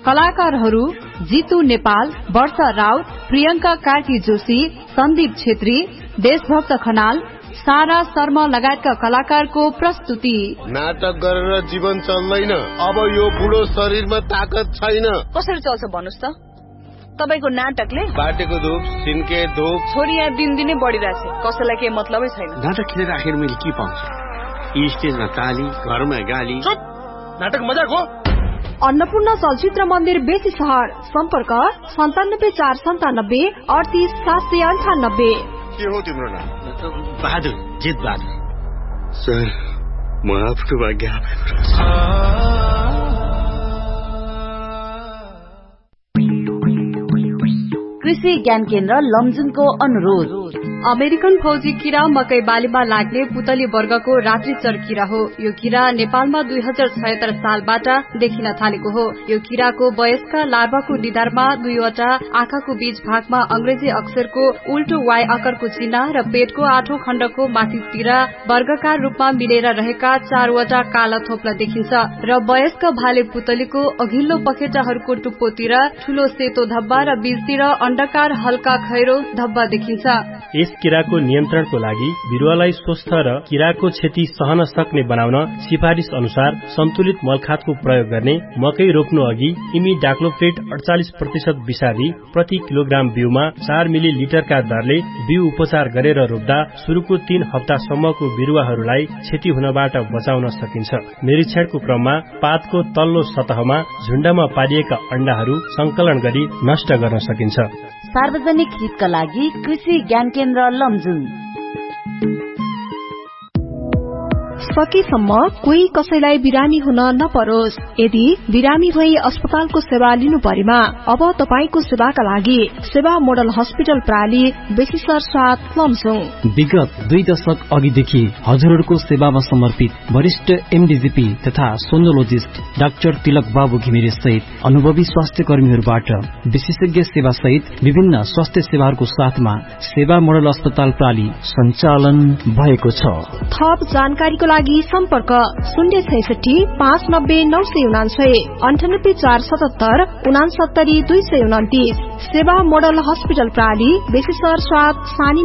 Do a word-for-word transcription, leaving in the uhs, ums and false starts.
कलाकारहरू जितु नेपाल, वर्ष राउत, प्रियंका कार्की जोशी, सन्दीप छेत्री, देशभक्त खनाल, सारा शर्मा लगायतका कलाकारको प्रस्तुति। नाटक गरेर जीवन चल्दैन, अब यो बुढो शरीरमा ताकत छैन। कसरी चल्छ भन्नुस् त? तपाईको नाटकले बाटेको धूप, सिन्के धूप, छोरी यहाँ दिनदिनै बढिरहेछ, कसैलाई केही मतलबै छैन। नाटक खेलेर आखिर मैले के पाउँछु? यी स्टेजमा ताली, घरमा गाली। चुप! नाटक मजाक हो। अन्नपूर्ण चलचित्र मन्दिर बेसी सहर, सम्पर्क सन्तानब्बे चार सन्तानब्बे अडतिस सात सय अन्ठानब्बे। के हो तिम्रो नाम? बहादुर, जित बहादुर। सर, म आफ्नो भाग्य कृषि ज्ञान केन्द्र लमजुङको अनुरोध। अमेरिकन फौजी किरा मकै बालीमा लाग्ने पुतली वर्गको रात्रिचर किरा हो। यो किरा नेपालमा दुई हजार छयत्तर सालबाट देखिन थालेको हो। यो किराको वयस्क लार्भाको निधारमा दुईवटा आँखाको बीच भागमा अंग्रेजी अक्षरको उल्टो वाई आकारको चिन्ह र पेटको आठौं खण्डको माथितिर वर्गकार रूपमा मिलेर रहेका चारवटा काला थोप्ला देखिन्छ र वयस्क भाले पुतलीको अघिल्लो पखेटाहरूको टुप्पोतिर ठूलो सेतो धब्बा र बीचतिर अण्डाकार हल्का खैरो धब्बा देखिन्छ। यस किराको नियन्त्रणको लागि बिरुवालाई स्वस्थ र किराको क्षति सहन सक्ने बनाउन सिफारिश अनुसार सन्तुलित मलखातको प्रयोग गर्ने, मकै रोप्नु अघि इमिडाक्लोप्रिड अडचालिस प्रतिशत विषादी प्रति किलोग्राम बिउमा चार मिली लिटरका दरले बिउ उपचार गरेर रोप्दा शुरूको तीन हप्तासम्मको बिरुवाहरूलाई क्षति हुनबाट बचाउन सकिन्छ। निरीक्षणको क्रममा पातको तल्लो सतहमा झुण्डमा पारिएका अण्डाहरू संकलन गरी नष्ट गर्न सकिन्छ। सार्वजनिक हितका लागि कृषि ज्ञान केन्द्र लमजुङ। सकेसम्म कोही कसैलाई बिरामी हुन नपरोस्। यदि बिरामी भई अस्पतालको सेवा लिनु परेमा अब तपाईको सेवाका लागि सेवा मोडल हस्पिटल प्राली बेसिसर साथ लमजुङ। विगत दुई दशक अघिदेखि हजुरहरूको सेवामा समर्पित वरिष्ठ एमडीजीपी तथा सोनोलोजिस्ट डाक्टर तिलक बाबु घिमिरे सहित अनुभवी स्वास्थ्य कर्मीहरूबाट विशेषज्ञ सेवा सहित विभिन्न स्वास्थ्य सेवाहरूको साथमा सेवा मोडल अस्पताल प्राली सञ्चालन भएको छ। थप जानकारीको लागि सम्पर्क शून्य छैसठी पाँच नब्बे नौ सय उनान्सय अन्ठानब्बे चार सतहत्तर उनासत्तरी दुई सय उन्तिस। सेवा मोडल हस्पिटल प्राली बेसिसर साथ सानी